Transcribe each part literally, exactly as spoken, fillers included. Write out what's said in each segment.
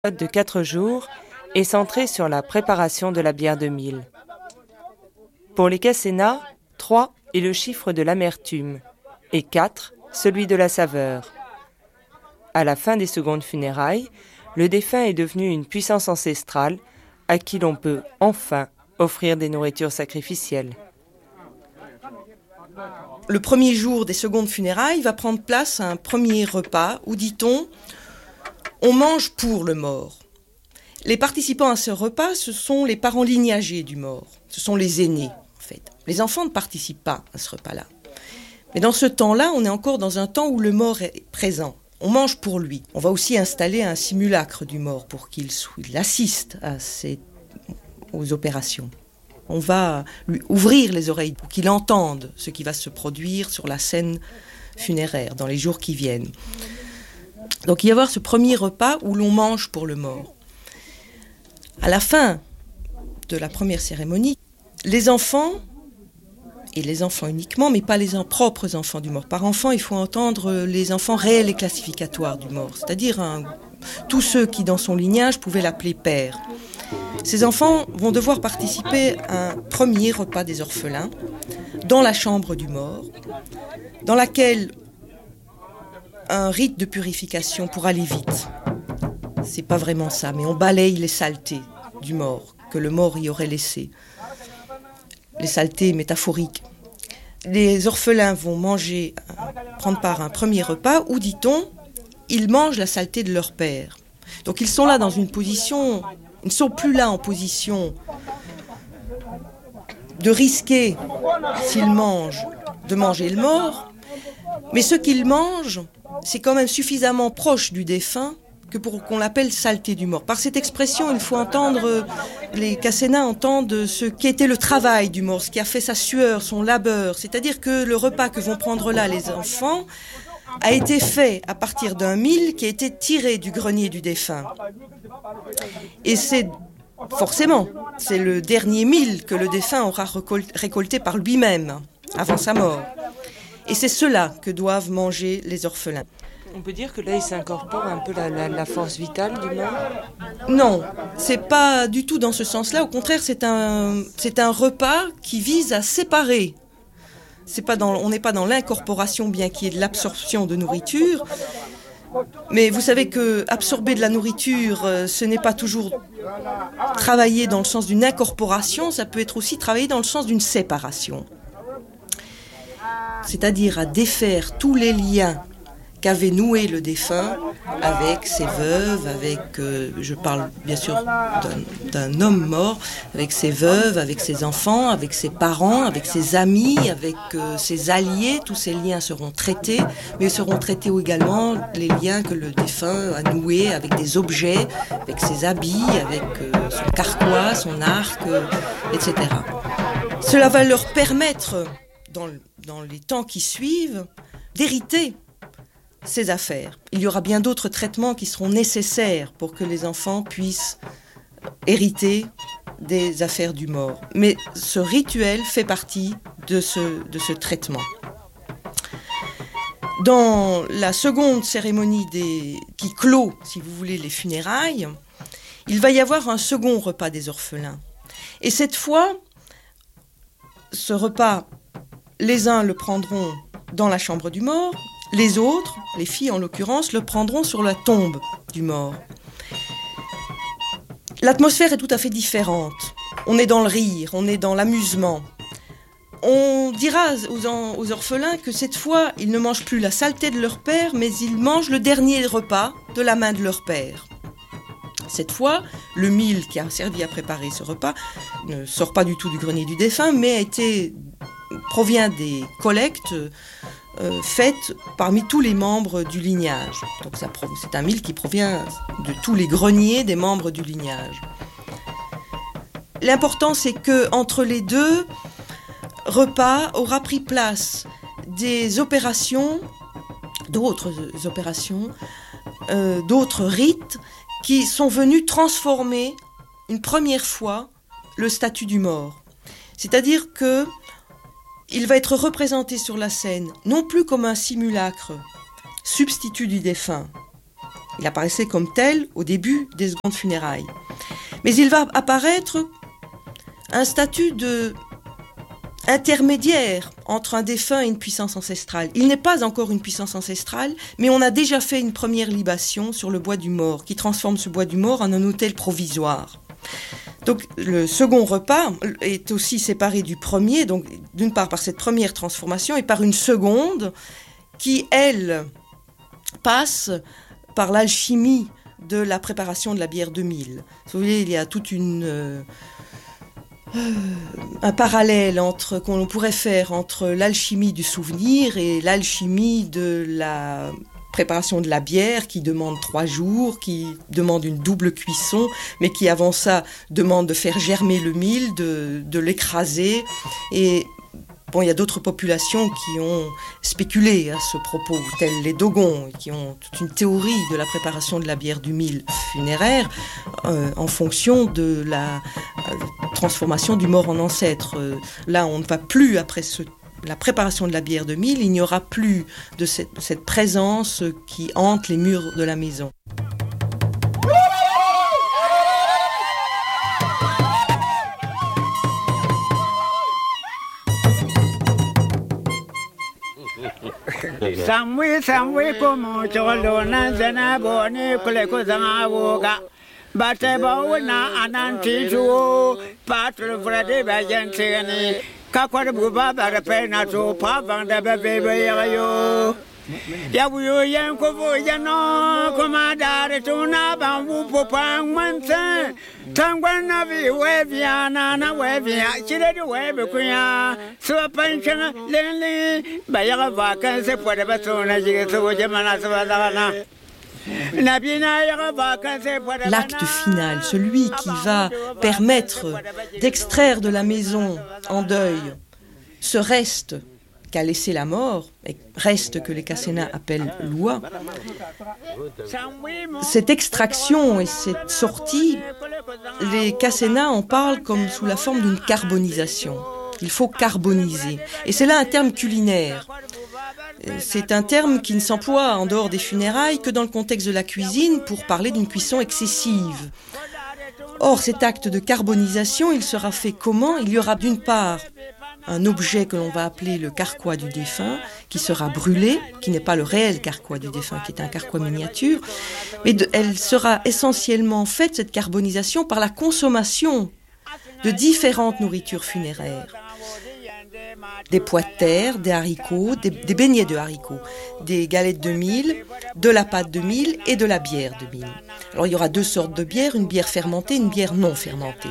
de quatre jours est centrée sur la préparation de la bière de mil. Pour les Cassénas, trois est le chiffre de l'amertume et quatre celui de la saveur. À la fin des secondes funérailles, le défunt est devenu une puissance ancestrale à qui l'on peut enfin offrir des nourritures sacrificielles. Le premier jour des secondes funérailles va prendre place un premier repas où, dit-on, on mange pour le mort. Les participants à ce repas, ce sont les parents lignagés du mort. Ce sont les aînés, en fait. Les enfants ne participent pas à ce repas-là. Mais dans ce temps-là, on est encore dans un temps où le mort est présent. On mange pour lui. On va aussi installer un simulacre du mort pour qu'il il assiste à ces, aux opérations. On va lui ouvrir les oreilles pour qu'il entende ce qui va se produire sur la scène funéraire dans les jours qui viennent. Donc il va y avoir ce premier repas où l'on mange pour le mort. À la fin de la première cérémonie, les enfants, et les enfants uniquement, mais pas les en- propres enfants du mort. Par enfant, il faut entendre les enfants réels et classificatoires du mort, c'est-à-dire un, tous ceux qui, dans son lignage, pouvaient l'appeler père. Ces enfants vont devoir participer à un premier repas des orphelins dans la chambre du mort, dans laquelle un rite de purification pour aller vite. C'est pas vraiment ça, mais on balaye les saletés du mort, que le mort y aurait laissées. Les saletés métaphoriques. Les orphelins vont manger, prendre part à un premier repas où, dit-on, ils mangent la saleté de leur père. Donc ils sont là dans une position, ils ne sont plus là en position de risquer, s'ils mangent, de manger le mort, mais ce qu'ils mangent, c'est quand même suffisamment proche du défunt que pour qu'on l'appelle saleté du mort. Par cette expression, il faut entendre, les Cassénas entendent ce qui était le travail du mort, ce qui a fait sa sueur, son labeur. C'est-à-dire que le repas que vont prendre là les enfants a été fait à partir d'un mil qui a été tiré du grenier du défunt. Et c'est forcément, c'est le dernier mil que le défunt aura récolté par lui-même, avant sa mort. Et c'est cela que doivent manger les orphelins. On peut dire que là, il s'incorpore un peu la, la, la force vitale du mort ? Non, c'est pas du tout dans ce sens-là. Au contraire, c'est un, c'est un repas qui vise à séparer. C'est pas dans, on n'est pas dans l'incorporation, bien qu'il y ait de l'absorption de nourriture. Mais vous savez que absorber de la nourriture, ce n'est pas toujours travailler dans le sens d'une incorporation, ça peut être aussi travailler dans le sens d'une séparation. C'est-à-dire à défaire tous les liens qu'avait noué le défunt avec ses veuves, avec, euh, je parle bien sûr d'un, d'un homme mort, avec ses veuves, avec ses enfants, avec ses parents, avec ses amis, avec euh, ses alliés. Tous ces liens seront traités, mais seront traités également les liens que le défunt a noués avec des objets, avec ses habits, avec euh, son carquois, son arc, euh, et cetera. Cela va leur permettre, dans, dans les temps qui suivent, d'hériter ces affaires. Il y aura bien d'autres traitements qui seront nécessaires pour que les enfants puissent hériter des affaires du mort. Mais ce rituel fait partie de ce, de ce traitement. Dans la seconde cérémonie des, qui clôt, si vous voulez, les funérailles, il va y avoir un second repas des orphelins. Et cette fois, ce repas, les uns le prendront dans la chambre du mort, les autres, les filles en l'occurrence, le prendront sur la tombe du mort. L'atmosphère est tout à fait différente. On est dans le rire, on est dans l'amusement. On dira aux, en, aux orphelins que cette fois, ils ne mangent plus la saleté de leur père, mais ils mangent le dernier repas de la main de leur père. Cette fois, le mil qui a servi à préparer ce repas ne sort pas du tout du grenier du défunt, mais a été, provient des collectes Euh, faite parmi tous les membres du lignage. Donc ça, c'est un mil qui provient de tous les greniers des membres du lignage. L'important, c'est que entre les deux repas aura pris place des opérations, d'autres opérations, euh, d'autres rites qui sont venus transformer une première fois le statut du mort. C'est-à-dire que il va être représenté sur la scène, non plus comme un simulacre, substitut du défunt, Il apparaissait comme tel au début des secondes funérailles. Mais il va apparaître un statut de intermédiaire entre un défunt et une puissance ancestrale. Il n'est pas encore une puissance ancestrale, mais on a déjà fait une première libation sur le bois du mort, qui transforme ce bois du mort en un autel provisoire. Donc le second repas est aussi séparé du premier, donc d'une part par cette première transformation et par une seconde qui, elle, passe par l'alchimie de la préparation de la bière deux mille. Vous voyez, il y a toute une... Euh, Euh, un parallèle entre, qu'on pourrait faire entre l'alchimie du souvenir et l'alchimie de la préparation de la bière qui demande trois jours, qui demande une double cuisson, mais qui avant ça demande de faire germer le mil, de, de l'écraser. Et bon, il y a d'autres populations qui ont spéculé à ce propos, telles les Dogons, qui ont toute une théorie de la préparation de la bière du mil funéraire euh, en fonction de la euh, transformation du mort en ancêtre. Euh, là, on ne va plus, après ce, la préparation de la bière de mil, il n'y aura plus de cette, cette présence qui hante les murs de la maison. Samwi samwi komo cholo na zena boni kule kuzanga woga bate bawna ananti tu patro frade bajenteni kakwar buba bara pena to pa banda bebe yayo yabuyo yanko vo yano komadare tuna bambu popang manse tangwana vi weviana na wevia chire de webe kuya so panchanga lele bayaga vacances pode batona jige so jamana so badana. L'acte final, celui qui va permettre d'extraire de la maison en deuil ce reste qu'a laissé la mort, et reste que les Kasséna appellent l'oua, cette extraction et cette sortie, les Kasséna en parlent comme sous la forme d'une carbonisation. Il faut carboniser. Et c'est là un terme culinaire. C'est un terme qui ne s'emploie en dehors des funérailles que dans le contexte de la cuisine pour parler d'une cuisson excessive. Or, cet acte de carbonisation, il sera fait comment ? Il y aura d'une part un objet que l'on va appeler le carquois du défunt, qui sera brûlé, qui n'est pas le réel carquois du défunt, qui est un carquois miniature, mais de, elle sera essentiellement faite, cette carbonisation, par la consommation de différentes nourritures funéraires. Des pois de terre, des haricots, des, des beignets de haricots, des galettes de mil, de la pâte de mil et de la bière de mil. Alors il y aura deux sortes de bières, une bière fermentée, une bière non fermentée.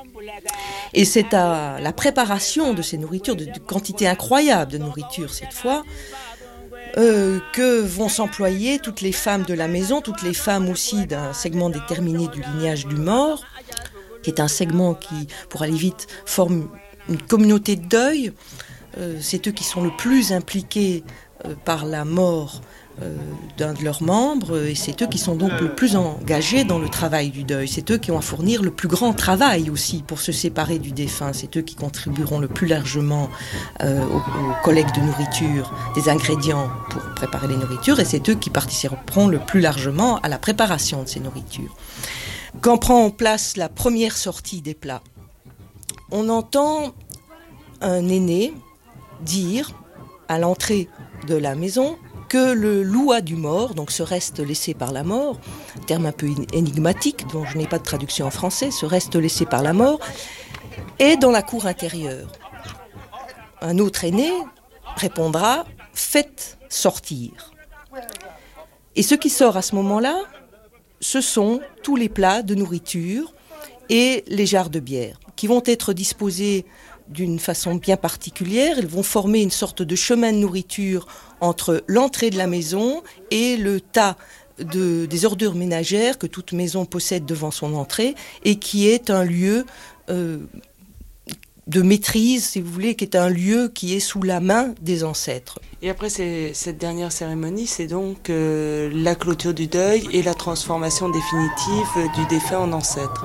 Et c'est à la préparation de ces nourritures, de, de quantité incroyable de nourriture cette fois, euh, que vont s'employer toutes les femmes de la maison, toutes les femmes aussi d'un segment déterminé du lignage du mort, qui est un segment qui, pour aller vite, forme une communauté de deuil. Euh, c'est eux qui sont le plus impliqués euh, par la mort euh, d'un de leurs membres, et c'est eux qui sont donc le plus engagés dans le travail du deuil. C'est eux qui ont à fournir le plus grand travail aussi pour se séparer du défunt. C'est eux qui contribueront le plus largement euh, aux, aux collectes de nourriture, des ingrédients pour préparer les nourritures, et c'est eux qui participeront le plus largement à la préparation de ces nourritures. Quand prend place la première sortie des plats, on entend un aîné dire à l'entrée de la maison que le loua du mort, donc ce reste laissé par la mort, terme un peu énigmatique dont je n'ai pas de traduction en français, ce reste laissé par la mort, est dans la cour intérieure. Un autre aîné répondra « faites sortir ». Et ce qui sort à ce moment-là, ce sont tous les plats de nourriture et les jarres de bière, qui vont être disposés d'une façon bien particulière. Ils vont former une sorte de chemin de nourriture entre l'entrée de la maison et le tas de, des ordures ménagères que toute maison possède devant son entrée, et qui est un lieu euh, de maîtrise, si vous voulez, qui est un lieu qui est sous la main des ancêtres. Et après c'est, cette dernière cérémonie, c'est donc euh, la clôture du deuil et la transformation définitive du défunt en ancêtre.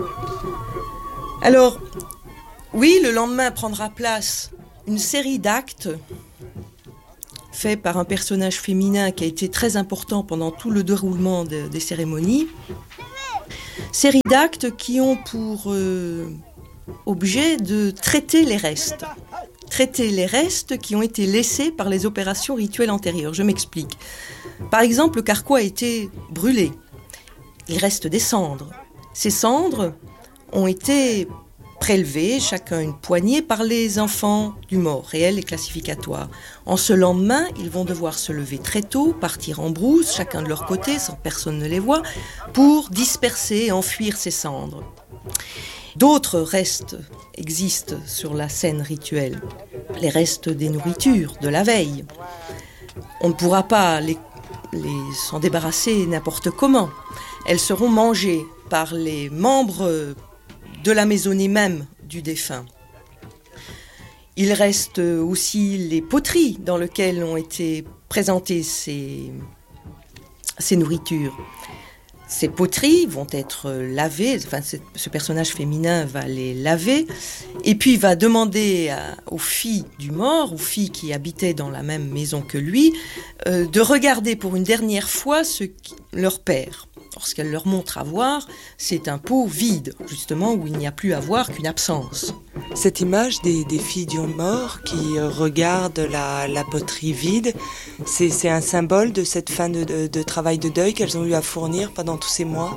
Alors, oui, le lendemain prendra place une série d'actes fait par un personnage féminin qui a été très important pendant tout le déroulement de, des cérémonies. Série d'actes qui ont pour euh, objet de traiter les restes. Traiter les restes qui ont été laissés par les opérations rituelles antérieures. Je m'explique. Par exemple, le carquois a été brûlé. Il reste des cendres. Ces cendres ont été prélevées, chacun une poignée, par les enfants du mort, réel et classificatoire. En ce lendemain, ils vont devoir se lever très tôt, partir en brousse, chacun de leur côté, sans que personne ne les voie, pour disperser et enfuir ces cendres. D'autres restes existent sur la scène rituelle. Les restes des nourritures de la veille. On ne pourra pas les, les, s'en débarrasser n'importe comment. Elles seront mangées par les membres de la maisonnée même du défunt. Il reste aussi les poteries dans lesquelles ont été présentées ces, ces nourritures. Ces poteries vont être lavées, enfin, ce personnage féminin va les laver, et puis va demander à, aux filles du mort, aux filles qui habitaient dans la même maison que lui, euh, de regarder pour une dernière fois ce qui, leur père. Lorsqu'elle leur montre à voir, c'est un pot vide, justement, où il n'y a plus à voir qu'une absence. Cette image des, des filles du mort qui euh, regardent la, la poterie vide, c'est, c'est un symbole de cette fin de, de, de travail de deuil qu'elles ont eu à fournir pendant tous ces mois.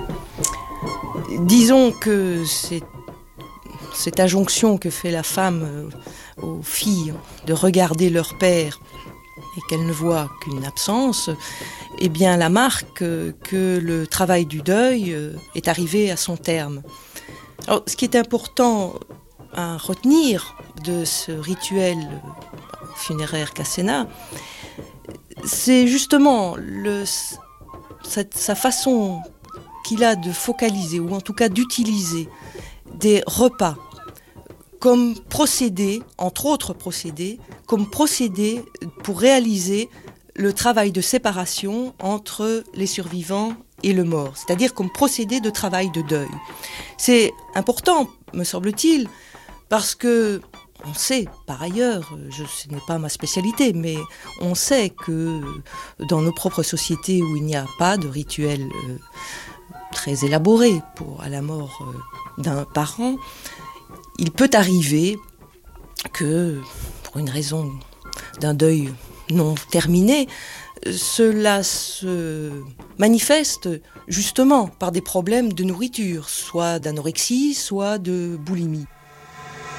Disons que c'est, cette injonction que fait la femme euh, aux filles de regarder leur père et qu'elles ne voient qu'une absence, eh bien la marque euh, que le travail du deuil euh, est arrivé à son terme. Alors, ce qui est important à retenir de ce rituel funéraire Casséna, c'est justement le, cette, sa façon qu'il a de focaliser, ou en tout cas d'utiliser des repas comme procédé, entre autres procédés, comme procédé pour réaliser le travail de séparation entre les survivants et le mort, c'est-à-dire comme procédé de travail de deuil. C'est important, me semble-t-il, parce que on sait, par ailleurs, je, ce n'est pas ma spécialité, mais on sait que dans nos propres sociétés où il n'y a pas de rituel euh, très élaboré pour à la mort euh, d'un parent, il peut arriver que, pour une raison d'un deuil non terminé, cela se manifeste justement par des problèmes de nourriture, soit d'anorexie, soit de boulimie.